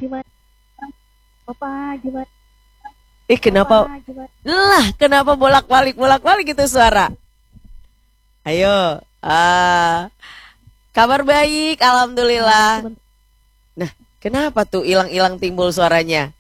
gimana? Opa, gimana? Kenapa? Opa, gimana? Lah, kenapa bolak-balik gitu suara? Ayo. Kabar baik, alhamdulillah. Sebentar. Nah, kenapa tuh hilang-hilang timbul suaranya?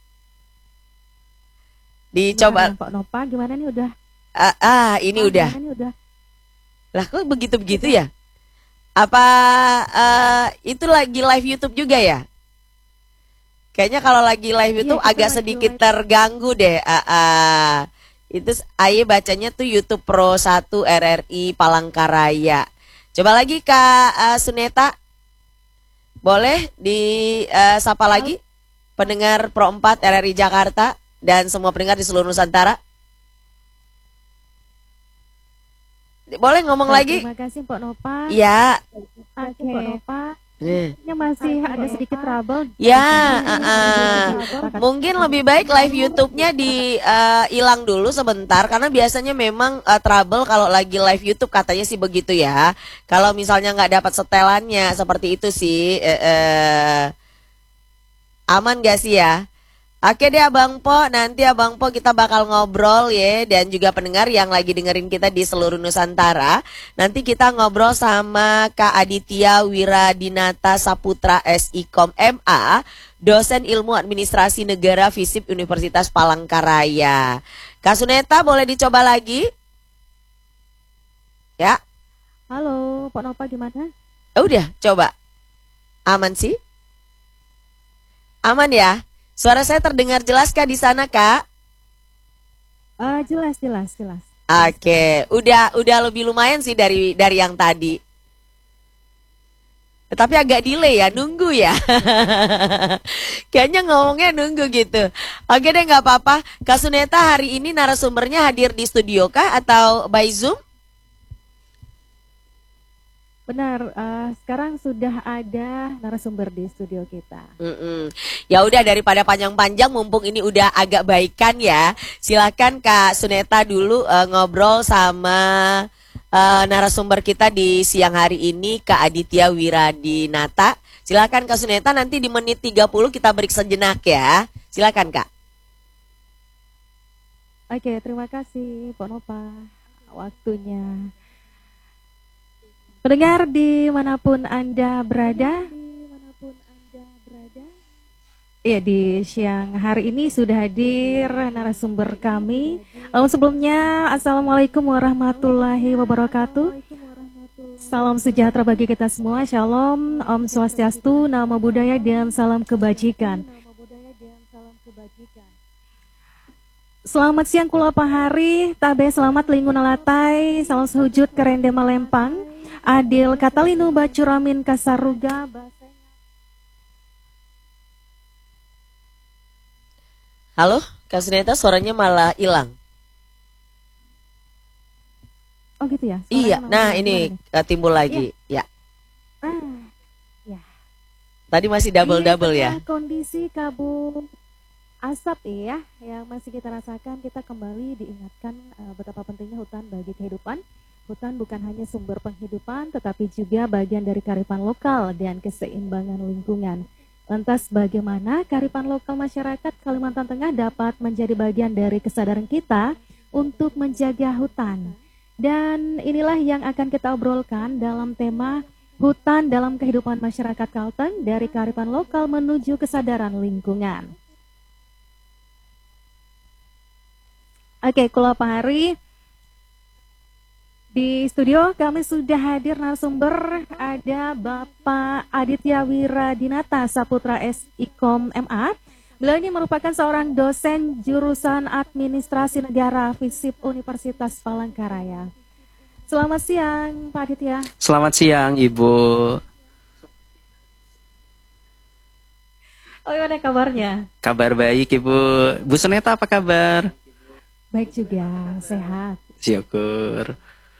Gimana Dicoba. Pak Nova? Gimana nih udah? Ini Oh, udah. gimana nih udah? Lah, kok begitu-begitu Udah. ya? Apa itu lagi live YouTube juga ya? Kayaknya kalau lagi live Iya, YouTube kita agak lagi sedikit live. terganggu deh. Itu Aye bacanya tuh YouTube Pro 1 RRI Palangkaraya. Coba lagi Kak Suneta, boleh disapa Halo. lagi pendengar Pro 4 RRI Jakarta dan semua pendengar di seluruh Nusantara. Boleh ngomong Baik, lagi? terima kasih Pak Nova. Ya. Oke. Pak Nova. Nah. Ini masih ada sedikit trouble. Ya, Jadi mungkin lebih baik live YouTube-nya di hilang dulu sebentar karena biasanya memang trouble kalau lagi live YouTube katanya sih begitu ya. Kalau misalnya nggak dapat setelannya seperti itu sih, aman gak sih ya? Oke deh Abang Po, nanti Abang Po kita bakal ngobrol ya dan juga pendengar yang lagi dengerin kita di seluruh Nusantara. Nanti kita ngobrol sama Kak Aditya Wiradinata Saputra SIKOM MA, dosen ilmu administrasi negara FISIP Universitas Palangkaraya. Kak Suneta boleh dicoba lagi? Ya, halo, Pak Nova gimana? udah coba. Aman sih? Aman ya? Suara saya terdengar jelas Kak di sana Kak? Jelas, jelas, jelas. Jelas banget. Oke, udah lebih lumayan sih dari yang tadi. Tapi agak delay ya, nunggu ya. Kayaknya ngomongnya nunggu gitu. Oke deh nggak apa-apa. Kak Suneta hari ini narasumbernya hadir di studio kah atau by Zoom? Benar, sekarang sudah ada narasumber di studio kita. Ya udah daripada panjang-panjang, mumpung ini udah agak baikan ya. Silakan Kak Suneta dulu ngobrol sama narasumber kita di siang hari ini, Kak Aditya Wiradinata. Silakan Kak Suneta, nanti di menit 30 kita break sejenak ya. Silakan Kak. Oke, terima kasih Pak Nova waktunya. Pendengar dimanapun Anda berada, ya di siang hari ini sudah hadir narasumber kami. Sebelumnya, Assalamualaikum warahmatullahi wabarakatuh. Salam sejahtera bagi kita semua, Shalom, Om Swastiastu, Namo Buddhaya, dan salam kebajikan. Selamat siang kula pahari, tabe selamat lingun alatai, salam sehujud kerende malempang, adil katalinu bacuramin kasaruga. Halo, Kak Suneta suaranya malah hilang. Oh gitu ya? Iya, nah ini timbul lagi. Ya. Ya. Tadi masih double-double ya. Kondisi kabut asap ya, yang masih kita rasakan, kita kembali diingatkan betapa pentingnya hutan bagi kehidupan. Hutan bukan hanya sumber penghidupan, tetapi juga bagian dari kearifan lokal dan keseimbangan lingkungan. Lantas bagaimana kearifan lokal masyarakat Kalimantan Tengah dapat menjadi bagian dari kesadaran kita untuk menjaga hutan? Dan inilah yang akan kita obrolkan dalam tema hutan dalam kehidupan masyarakat Kalteng, dari kearifan lokal menuju kesadaran lingkungan. Oke, Kula Pahari, di studio kami sudah hadir narasumber, ada Bapak Aditya Wiradinata Saputra SIKOM MA. Beliau ini merupakan seorang dosen jurusan Administrasi Negara FISIP Universitas Palangkaraya. Selamat siang Pak Aditya. Selamat siang Ibu. Oh, gimana kabarnya? Kabar baik Ibu. Bu Suneta apa kabar? Baik juga, sehat. Syukur.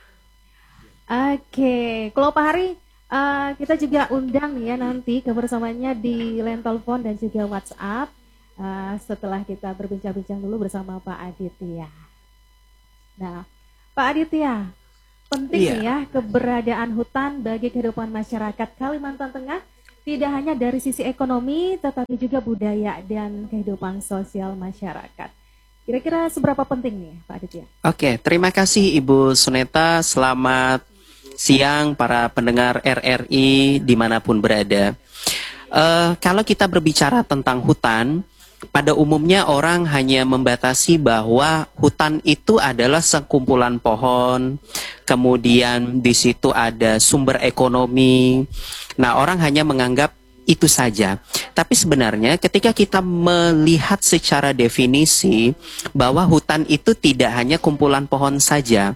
Oke, kalau Pak Hari, kita juga undang ya nanti kebersamaannya di line telepon dan juga WhatsApp setelah kita berbincang-bincang dulu bersama Pak Aditya. Nah, Pak Aditya, penting nih ya keberadaan hutan bagi kehidupan masyarakat Kalimantan Tengah. tidak hanya dari sisi ekonomi, tetapi juga budaya dan kehidupan sosial masyarakat. Kira-kira seberapa penting nih, Pak Aditya? Oke, terima kasih Ibu Suneta. Selamat siang para pendengar RRI dimanapun berada. Kalau kita berbicara tentang hutan, pada umumnya orang hanya membatasi bahwa hutan itu adalah sekumpulan pohon, kemudian di situ ada sumber ekonomi. Nah, orang hanya menganggap itu saja. Tapi sebenarnya ketika kita melihat secara definisi bahwa hutan itu tidak hanya kumpulan pohon saja,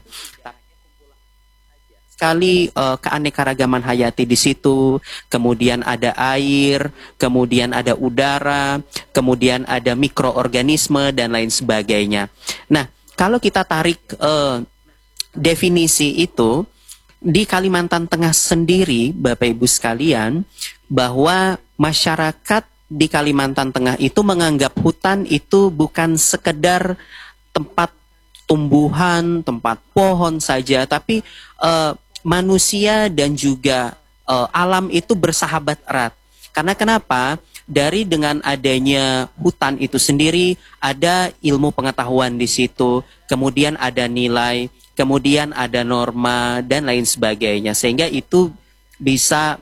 sekali keanekaragaman hayati di situ, kemudian ada air, kemudian ada udara, kemudian ada mikroorganisme dan lain sebagainya. Nah, kalau kita tarik definisi itu di Kalimantan Tengah sendiri, Bapak Ibu sekalian, bahwa masyarakat di Kalimantan Tengah itu menganggap hutan itu bukan sekedar tempat tumbuhan, tempat pohon saja, tapi manusia dan juga alam itu bersahabat erat. Karena kenapa? Dari dengan adanya hutan itu sendiri ada ilmu pengetahuan di situ, kemudian ada nilai, kemudian ada norma dan lain sebagainya. Sehingga itu bisa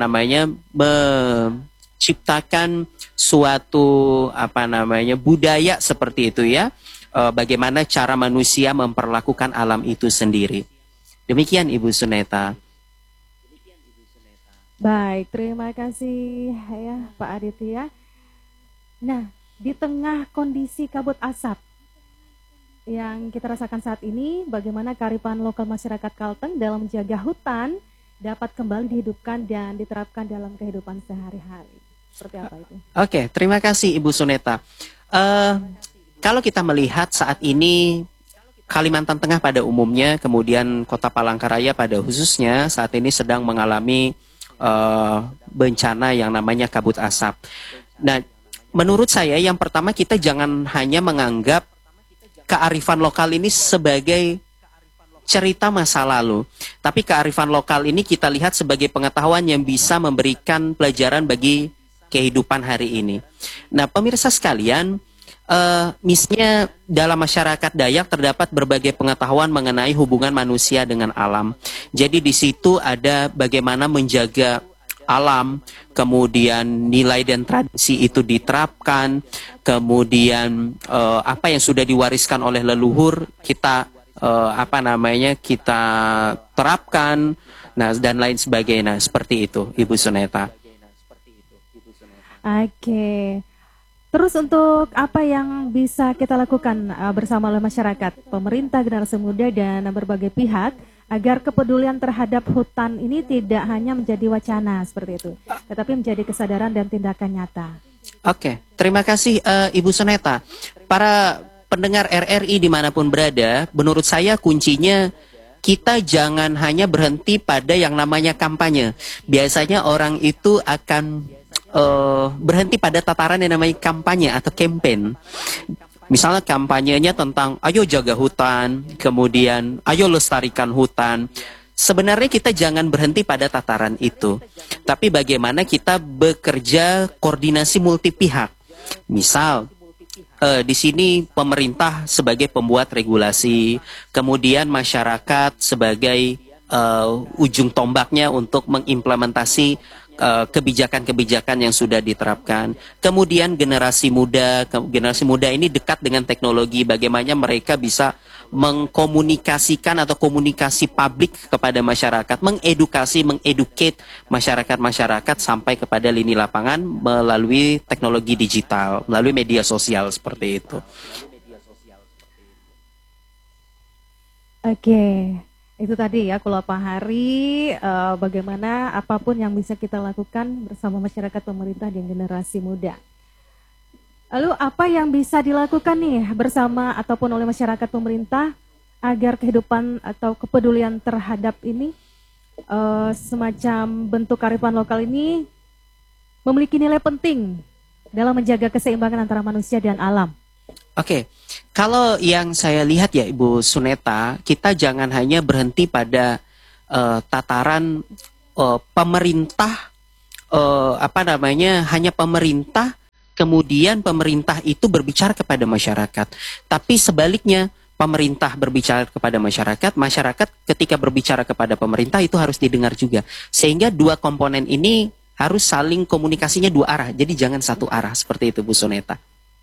menciptakan suatu budaya seperti itu ya. Bagaimana cara manusia memperlakukan alam itu sendiri. Demikian Ibu Suneta. Baik, terima kasih ya Pak Aditya. Nah, di tengah kondisi kabut asap yang kita rasakan saat ini, bagaimana kearifan lokal masyarakat Kalteng dalam menjaga hutan dapat kembali dihidupkan dan diterapkan dalam kehidupan sehari-hari. Seperti apa itu? Oke, terima kasih Ibu Suneta. Kalau kita melihat saat ini Kalimantan Tengah pada umumnya, kemudian Kota Palangkaraya pada khususnya saat ini sedang mengalami bencana yang namanya kabut asap. Nah, menurut saya yang pertama kita jangan hanya menganggap kearifan lokal ini sebagai cerita masa lalu, tapi kearifan lokal ini kita lihat sebagai pengetahuan yang bisa memberikan pelajaran bagi kehidupan hari ini. Nah, pemirsa sekalian, misalnya dalam masyarakat Dayak terdapat berbagai pengetahuan mengenai hubungan manusia dengan alam. Jadi di situ ada bagaimana menjaga alam, kemudian nilai dan tradisi itu diterapkan, kemudian apa yang sudah diwariskan oleh leluhur kita kita terapkan, nah dan lain sebagainya. Seperti itu, Ibu Suneta. Oke. Terus untuk apa yang bisa kita lakukan bersama oleh masyarakat, pemerintah, generasi muda, dan berbagai pihak agar kepedulian terhadap hutan ini tidak hanya menjadi wacana seperti itu, tetapi menjadi kesadaran dan tindakan nyata. Oke, terima kasih Ibu Suneta. Para pendengar RRI dimanapun berada, menurut saya kuncinya kita jangan hanya berhenti pada yang namanya kampanye. Biasanya orang itu akan berhenti pada tataran yang namanya kampanye atau campaign. Misalnya kampanyenya tentang ayo jaga hutan, kemudian ayo lestarikan hutan. Sebenarnya kita jangan berhenti pada tataran itu, tapi bagaimana kita bekerja koordinasi multi pihak. Misal di sini pemerintah sebagai pembuat regulasi, kemudian masyarakat sebagai ujung tombaknya untuk mengimplementasi kebijakan-kebijakan yang sudah diterapkan. Kemudian generasi muda ini dekat dengan teknologi, bagaimana mereka bisa mengkomunikasikan atau komunikasi publik kepada masyarakat, mengeducate masyarakat sampai kepada lini lapangan melalui teknologi digital, melalui media sosial seperti itu. Oke. Itu tadi ya, kalau Pak Hari, bagaimana apapun yang bisa kita lakukan bersama masyarakat, pemerintah, dan generasi muda. Lalu apa yang bisa dilakukan nih bersama ataupun oleh masyarakat, pemerintah agar kehidupan atau kepedulian terhadap ini, semacam bentuk kearifan lokal ini memiliki nilai penting dalam menjaga keseimbangan antara manusia dan alam? Oke, kalau yang saya lihat ya Ibu Suneta, kita jangan hanya berhenti pada tataran pemerintah hanya pemerintah, kemudian pemerintah itu berbicara kepada masyarakat. Tapi sebaliknya, pemerintah berbicara kepada masyarakat, masyarakat ketika berbicara kepada pemerintah itu harus didengar juga. Sehingga dua komponen ini harus saling komunikasinya dua arah. Jadi jangan satu arah seperti itu Bu Suneta.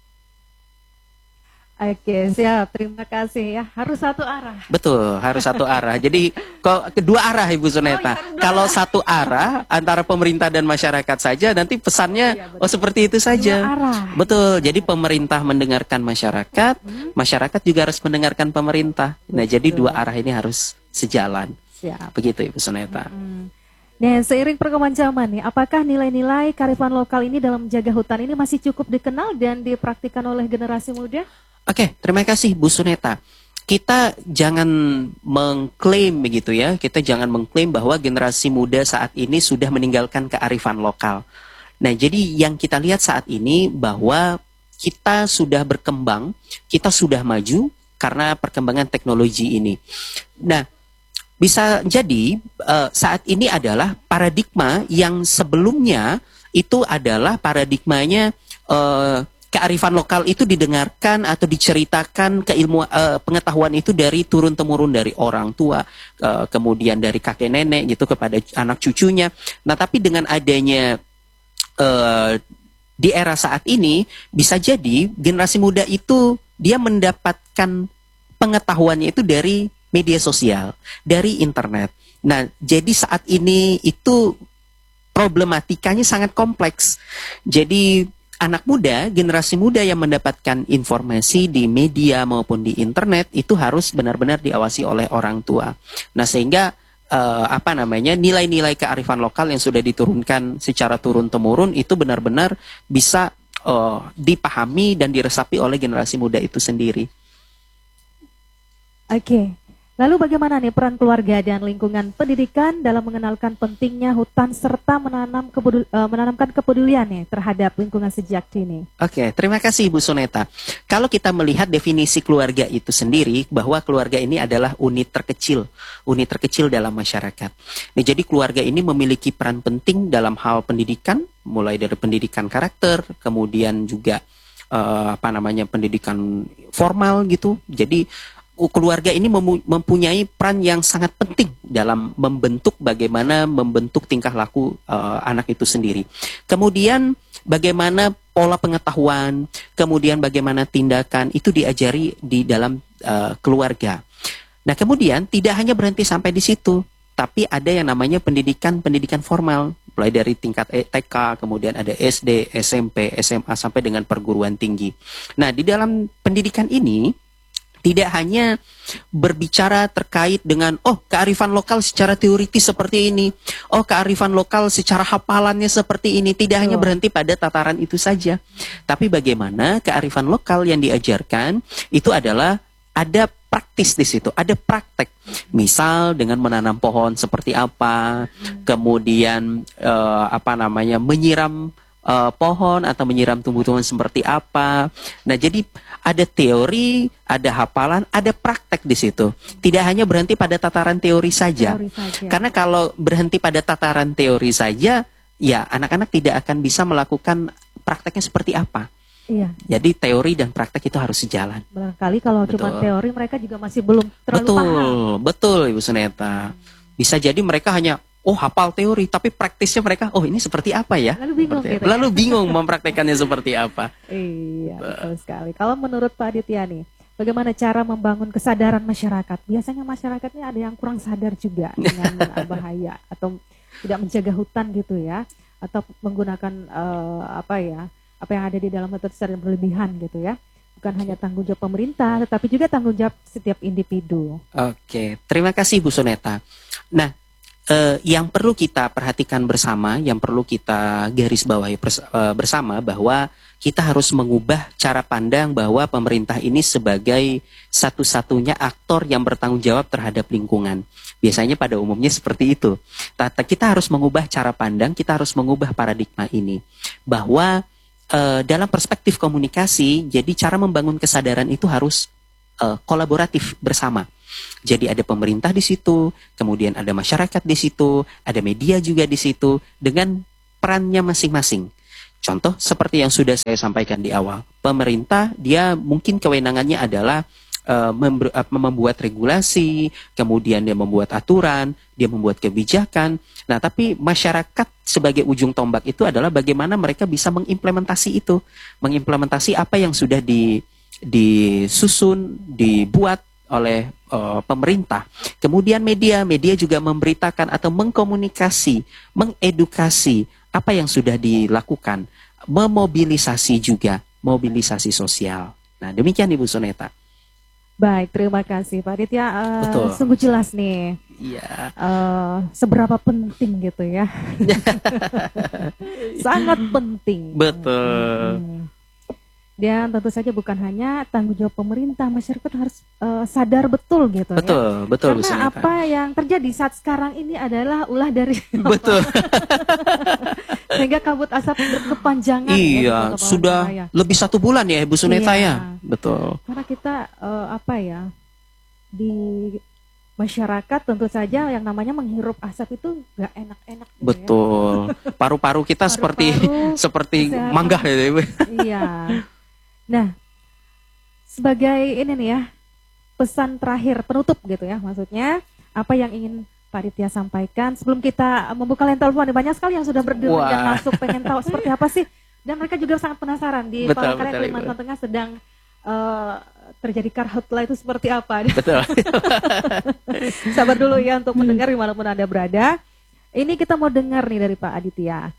Oke, siap. Terima kasih ya. Harus satu arah. Betul, harus satu arah. Jadi kok kedua arah Ibu Suneta. Kalau satu arah antara pemerintah dan masyarakat saja, nanti pesannya seperti itu saja. Dua arah. Betul. Jadi pemerintah mendengarkan masyarakat, masyarakat juga harus mendengarkan pemerintah. Nah, jadi dua arah ini harus sejalan. Siap. Begitu Ibu Suneta. Nah, seiring perkembangan zaman nih, apakah nilai-nilai kearifan lokal ini dalam menjaga hutan ini masih cukup dikenal dan dipraktikkan oleh generasi muda? Oke, terima kasih Bu Suneta. Kita jangan mengklaim begitu ya, kita jangan mengklaim bahwa generasi muda saat ini sudah meninggalkan kearifan lokal. Nah, jadi yang kita lihat saat ini bahwa kita sudah berkembang, kita sudah maju karena perkembangan teknologi ini. Nah, bisa jadi saat ini adalah paradigma yang sebelumnya itu adalah paradigmanya kearifan lokal itu didengarkan atau diceritakan pengetahuan itu dari turun-temurun dari orang tua, kemudian dari kakek nenek gitu kepada anak cucunya. Nah, tapi dengan adanya di era saat ini, bisa jadi generasi muda itu dia mendapatkan pengetahuannya itu dari media sosial, dari internet. Nah, jadi saat ini itu problematikanya sangat kompleks. Jadi anak muda, generasi muda yang mendapatkan informasi di media maupun di internet itu harus benar-benar diawasi oleh orang tua. Nah, sehingga nilai-nilai kearifan lokal yang sudah diturunkan secara turun-temurun itu benar-benar bisa dipahami dan diresapi oleh generasi muda itu sendiri. Oke. Lalu bagaimana nih peran keluarga dan lingkungan pendidikan dalam mengenalkan pentingnya hutan serta menanamkan kepedulian nih terhadap lingkungan sejak dini? Oke, terima kasih Bu Suneta. Kalau kita melihat definisi keluarga itu sendiri, bahwa keluarga ini adalah unit terkecil dalam masyarakat. Nah, jadi keluarga ini memiliki peran penting dalam hal pendidikan, mulai dari pendidikan karakter, kemudian juga pendidikan formal gitu. Jadi keluarga ini mempunyai peran yang sangat penting dalam bagaimana membentuk tingkah laku anak itu sendiri. Kemudian bagaimana pola pengetahuan, kemudian bagaimana tindakan itu diajari di dalam keluarga. Nah, kemudian tidak hanya berhenti sampai di situ, tapi ada yang namanya pendidikan formal, mulai dari tingkat TK, kemudian ada SD, SMP, SMA sampai dengan perguruan tinggi. Nah, di dalam pendidikan ini tidak hanya berbicara terkait dengan kearifan lokal secara teoritis seperti ini, kearifan lokal secara hafalannya seperti ini, tidak hanya berhenti pada tataran itu saja. Tapi bagaimana kearifan lokal yang diajarkan itu adalah ada praktis di situ, ada praktek. Misal dengan menanam pohon seperti apa, kemudian menyiram pohon atau menyiram tumbuh-tumbuhan seperti apa. Nah, jadi ada teori, ada hafalan, ada praktek di situ. Tidak hanya berhenti pada tataran teori saja. Karena kalau berhenti pada tataran teori saja, ya anak-anak tidak akan bisa melakukan prakteknya seperti apa. Iya. Jadi teori dan praktek itu harus sejalan. Barangkali kalau cuma teori mereka juga masih belum terlalu paham. Betul Ibu Suneta. Bisa jadi mereka hanya hafal teori, tapi praktisnya mereka, ini seperti apa ya? Lalu bingung mempraktekannya seperti apa. Iya, betul sekali. Kalau menurut Pak Aditya nih, bagaimana cara membangun kesadaran masyarakat? Biasanya masyarakatnya ada yang kurang sadar juga dengan bahaya atau tidak menjaga hutan gitu ya, atau menggunakan apa yang ada di dalam hutan secara berlebihan gitu ya. Bukan hanya tanggung jawab pemerintah, tetapi juga tanggung jawab setiap individu. Oke, terima kasih Bu Suneta. Nah, yang perlu kita perhatikan bersama, yang perlu kita garis bawahi bersama bahwa kita harus mengubah cara pandang bahwa pemerintah ini sebagai satu-satunya aktor yang bertanggung jawab terhadap lingkungan. Biasanya pada umumnya seperti itu. Kita harus mengubah cara pandang, kita harus mengubah paradigma ini. Bahwa dalam perspektif komunikasi, jadi cara membangun kesadaran itu harus kolaboratif bersama. Jadi ada pemerintah di situ, kemudian ada masyarakat di situ, ada media juga di situ, dengan perannya masing-masing. Contoh seperti yang sudah saya sampaikan di awal, pemerintah dia mungkin kewenangannya adalah membuat regulasi, kemudian dia membuat aturan, dia membuat kebijakan. Nah, tapi masyarakat sebagai ujung tombak itu adalah bagaimana mereka bisa mengimplementasi itu, mengimplementasi apa yang sudah disusun, dibuat oleh pemerintah. Kemudian media juga memberitakan atau mengkomunikasi, mengedukasi apa yang sudah dilakukan, memobilisasi juga, mobilisasi sosial. Nah, demikian Ibu Suneta. Baik, terima kasih Pak Aditya. Betul. Sungguh jelas nih. Iya. Seberapa penting gitu ya. Sangat penting. Betul. Dan tentu saja bukan hanya tanggung jawab pemerintah, masyarakat harus sadar betul gitu Betul, ya. betul. Karena apa yang terjadi saat sekarang ini adalah ulah dari betul. sehingga kabut asap berkepanjangan. Iya, ya, sudah lebih 1 bulan ya Ibu Suneta ya. Betul. Karena kita di masyarakat tentu saja yang namanya menghirup asap itu nggak enak-enak. Gitu betul. Ya. Paru-paru kita seperti mangga ya Ibu. Iya. Nah, sebagai ini nih ya, pesan terakhir penutup gitu ya, maksudnya apa yang ingin Pak Aditya sampaikan sebelum kita membuka line telepon. Banyak sekali yang sudah berdiri yang masuk pengen tahu seperti apa sih, dan mereka juga sangat penasaran di Palangkaraya Kalimantan Tengah sedang terjadi karhutla itu seperti apa. Betul. Sabar dulu ya untuk mendengar dimanapun Anda berada. Ini kita mau dengar nih dari Pak Aditya.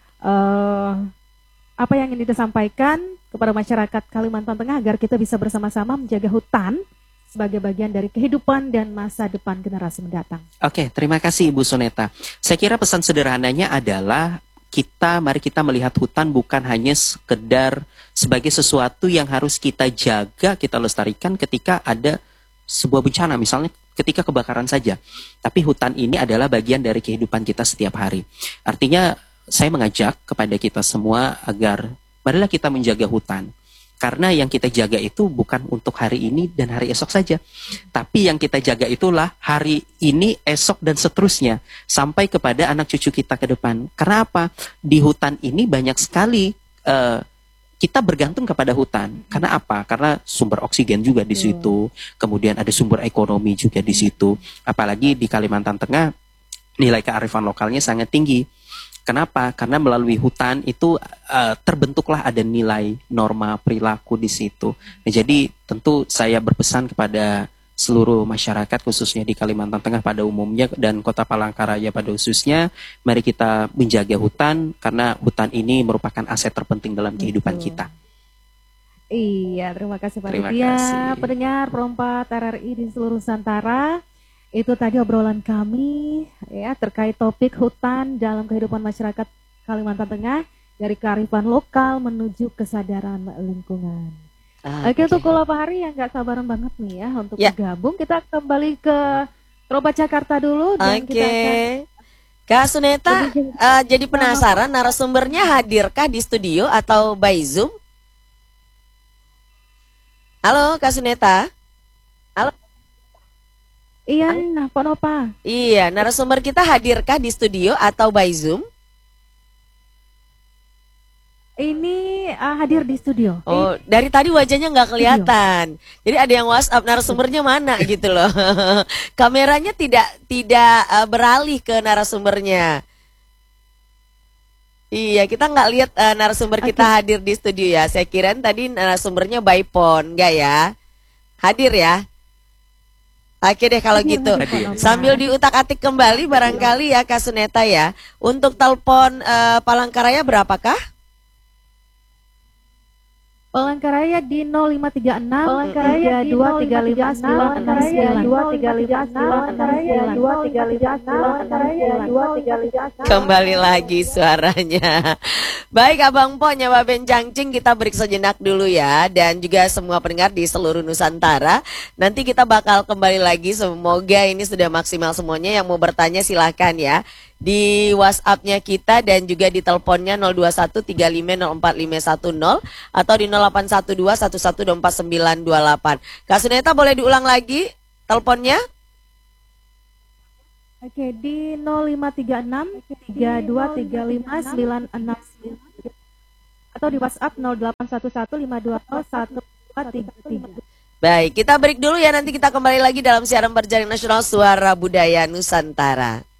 Apa yang ingin disampaikan kepada masyarakat Kalimantan Tengah agar kita bisa bersama-sama menjaga hutan sebagai bagian dari kehidupan dan masa depan generasi mendatang. Oke, terima kasih Ibu Suneta. Saya kira pesan sederhananya adalah mari kita melihat hutan bukan hanya sekedar sebagai sesuatu yang harus kita jaga, kita lestarikan ketika ada sebuah bencana, misalnya ketika kebakaran saja. Tapi hutan ini adalah bagian dari kehidupan kita setiap hari. Artinya saya mengajak kepada kita semua agar marilah kita menjaga hutan. Karena yang kita jaga itu bukan untuk hari ini dan hari esok saja. Tapi yang kita jaga itulah hari ini, esok, dan seterusnya. Sampai kepada anak cucu kita ke depan. Karena apa? Di hutan ini banyak sekali kita bergantung kepada hutan. Karena apa? Karena sumber oksigen juga di situ. Kemudian ada sumber ekonomi juga di situ. Apalagi di Kalimantan Tengah, nilai kearifan lokalnya sangat tinggi. Kenapa? Karena melalui hutan itu terbentuklah ada nilai norma perilaku di situ. Nah, jadi tentu saya berpesan kepada seluruh masyarakat khususnya di Kalimantan Tengah pada umumnya dan Kota Palangkaraya pada khususnya, mari kita menjaga hutan karena hutan ini merupakan aset terpenting dalam kehidupan kita. Iya, terima kasih Pak Terima Aditya. kasih. Pendengar perempat RRI di seluruh Nusantara. Itu tadi obrolan kami ya terkait topik hutan dalam kehidupan masyarakat Kalimantan Tengah dari kearifan lokal menuju kesadaran lingkungan. Oke, untuk Pak Hari yang nggak sabaran banget nih ya untuk bergabung, kita kembali ke Roba Jakarta dulu dan kita akan Kak Suneta jadi penasaran narasumbernya hadirkah di studio atau by Zoom? Halo Kak Suneta. Halo. Iya, Pak Nopa. Iya, narasumber kita hadirkah di studio atau by Zoom? Ini hadir di studio. Oh, dari tadi wajahnya nggak kelihatan. Jadi ada yang WhatsApp narasumbernya mana gitu loh. Kameranya tidak beralih ke narasumbernya. Iya, kita nggak lihat narasumber kita hadir di studio ya. Saya kira tadi narasumbernya by phone, nggak ya? Hadir ya? Oke deh kalau gitu. Sambil diutak-atik kembali barangkali ya Kak Suneta ya. Untuk telepon Palangkaraya berapakah? Palangkaraya di 0536 Palangkaraya di 0235 Kembali lagi suaranya. Baik Abang Po, Nyawa Bencangcing, kita break sejenak dulu ya. Dan juga semua pendengar di seluruh Nusantara. Nanti kita bakal kembali lagi. Semoga ini sudah maksimal semuanya. Yang mau bertanya silahkan ya di WhatsApp-nya kita dan juga di teleponnya 02135045510 atau di 081211242928. Kak Suneta boleh diulang lagi teleponnya? Oke, di 0536 3235 969 atau di WhatsApp 0811 520 1233. Baik, kita break dulu ya, nanti kita kembali lagi dalam siaran berjaring nasional Suara Budaya Nusantara.